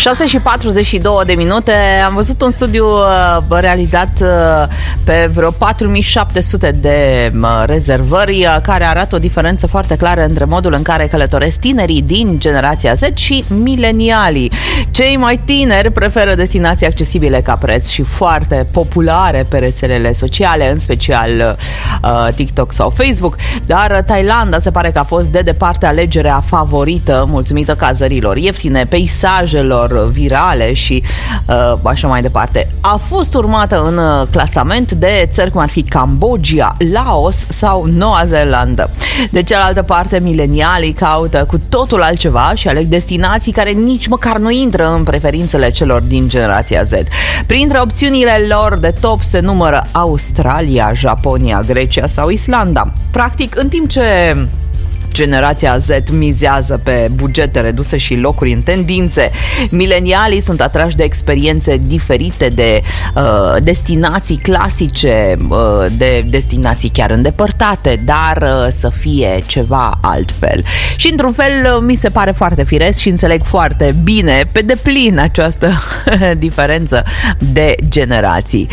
6:42. Am văzut un studiu realizat pe vreo 4700 de rezervări care arată o diferență foarte clară între modul în care călătoresc tinerii din generația Z și milenialii. Cei mai tineri preferă destinații accesibile ca preț și foarte populare pe rețelele sociale, în special TikTok sau Facebook, dar Thailanda se pare că a fost de departe alegerea favorită, mulțumită cazărilor ieftine, peisajelor virale și așa mai departe. A fost urmată în clasament de țări cum ar fi Cambodgia, Laos sau Noua Zeelandă. De cealaltă parte, milenialii caută cu totul altceva și aleg destinații care nici măcar nu intră în preferințele celor din generația Z. Printre opțiunile lor de top se numără Australia, Japonia, Grecia sau Islanda. Practic, în timp ce generația Z mizează pe bugete reduse și locuri în tendințe, milenialii sunt atrași de experiențe diferite, de destinații clasice, de destinații chiar îndepărtate, dar să fie ceva altfel. Și într-un fel mi se pare foarte firesc și înțeleg foarte bine, pe deplin, această diferență de generații.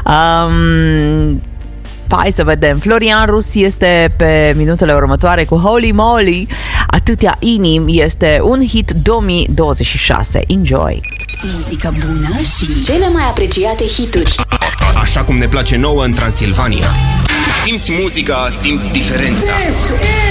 Hai să vedem. Florian Rus este pe minutele următoare cu Holy Moly. Atâtea inimi este un hit 2026. Enjoy! Muzică bună și cele mai apreciate hituri. Așa cum ne place nouă în Transilvania. Simți muzica, simți diferența.